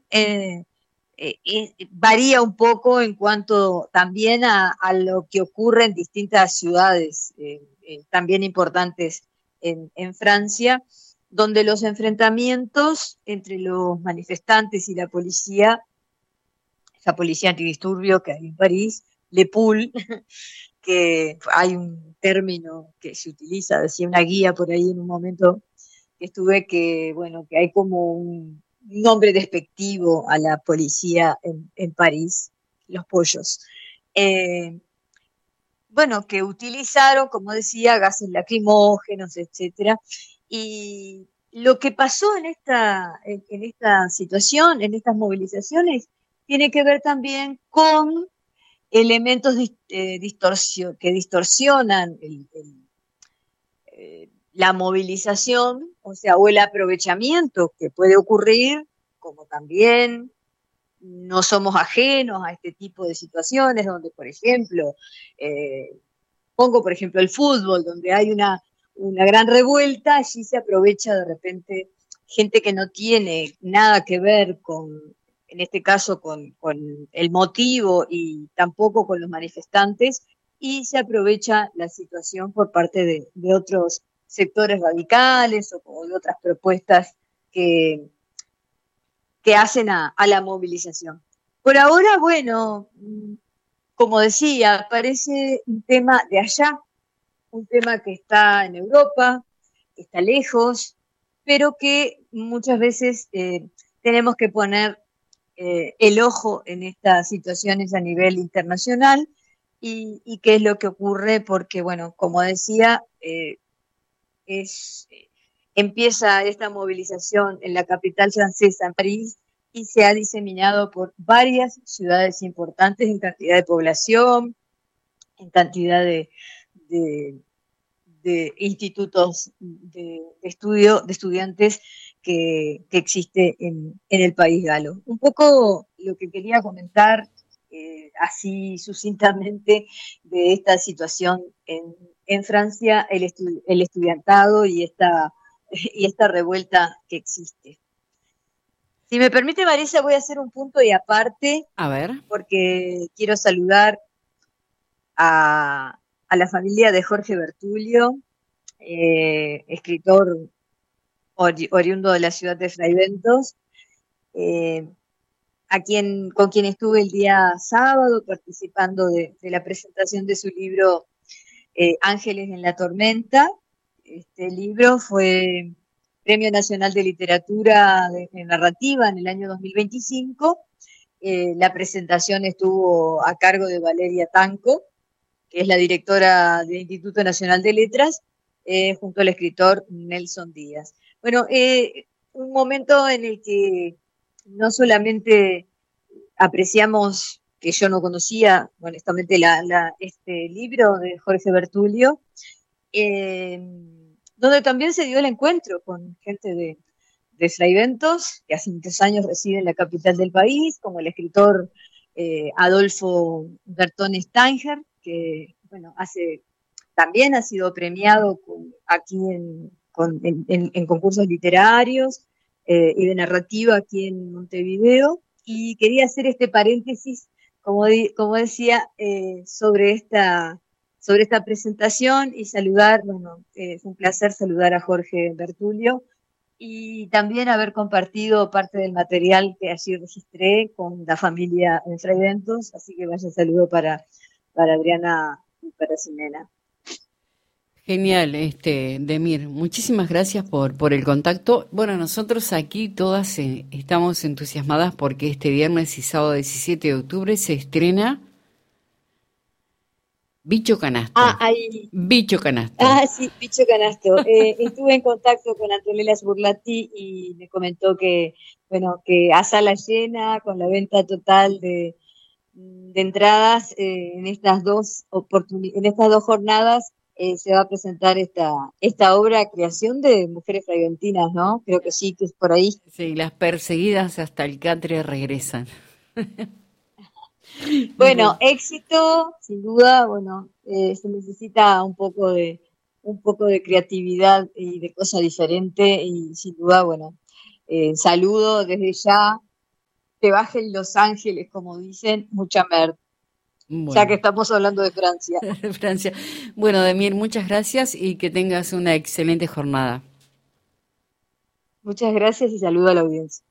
varía un poco en cuanto también a lo que ocurre en distintas ciudades también importantes en Francia, donde los enfrentamientos entre los manifestantes y la policía, esa policía antidisturbio que hay en París, Le Pool, que hay un término que se utiliza, decía una guía por ahí en un momento que estuve, que bueno, que hay como un nombre despectivo a la policía en París, los pollos. Eh, bueno, que utilizaron, como decía, gases lacrimógenos, etcétera. Y lo que pasó en esta situación, en estas movilizaciones, tiene que ver también con elementos que distorsionan la movilización, o sea, o el aprovechamiento que puede ocurrir, como también no somos ajenos a este tipo de situaciones donde, por ejemplo, pongo por ejemplo el fútbol, donde hay una gran revuelta, allí se aprovecha de repente gente que no tiene nada que ver con, en este caso, con el motivo y tampoco con los manifestantes, y se aprovecha la situación por parte de otros sectores radicales o de otras propuestas que, que hacen a la movilización. Por ahora, bueno, como decía, parece un tema de allá, un tema que está en Europa, que está lejos, pero que muchas veces tenemos que poner el ojo en estas situaciones a nivel internacional y qué es lo que ocurre, porque, bueno, como decía, es, empieza esta movilización en la capital francesa, en París, y se ha diseminado por varias ciudades importantes en cantidad de población, en cantidad de, de institutos estudio, de estudiantes que existe en el país galo. Un poco lo que quería comentar así sucintamente de esta situación en Francia, el estudiantado y esta revuelta que existe. Si me permite, Marisa, voy a hacer un punto y aparte, A ver. porque quiero saludar a la familia de Jorge Bertullio, escritor oriundo de la ciudad de Fraiventos, eh, con quien estuve el día sábado participando de la presentación de su libro Ángeles en la Tormenta. Este libro fue Premio Nacional de Literatura de Narrativa en el año 2025. La presentación estuvo a cargo de Valeria Tanco, que es la directora del Instituto Nacional de Letras, junto al escritor Nelson Díaz. Bueno, un momento en el que no solamente apreciamos, que yo no conocía, honestamente, este libro de Jorge Bertullio, eh, donde también se dio el encuentro con gente de Fraiventos, que hace muchos años reside en la capital del país, como el escritor Adolfo Bertone Steinger, que bueno, también ha sido premiado aquí en concursos literarios y de narrativa aquí en Montevideo. Y quería hacer este paréntesis, como decía, sobre esta presentación y saludar, bueno, fue un placer saludar a Jorge Bertullio y también haber compartido parte del material que allí registré con la familia en Fraiventos, así que vaya saludo para Adriana y para Ximena. Genial, Demir. Muchísimas gracias por el contacto. Bueno, nosotros aquí todas estamos entusiasmadas porque este viernes y sábado 17 de octubre se estrena Bicho Canasto. Ahí. Bicho Canasto. Sí, Bicho Canasto. Estuve en contacto con Antonella Sburlati y me comentó que, bueno, que a sala llena, con la venta total de entradas en estas dos jornadas se va a presentar esta obra, creación de mujeres fragentinas, ¿no? Creo que sí, que es por ahí. Sí, las perseguidas hasta el catre regresan. Bueno, éxito, sin duda, bueno, se necesita un poco de creatividad y de cosa diferente y sin duda, bueno, saludo desde ya que bajen Los Ángeles, como dicen, mucha mer, ya que Bueno, estamos hablando de Francia. Francia. Bueno, Demir, muchas gracias y que tengas una excelente jornada. Muchas gracias y saludo a la audiencia.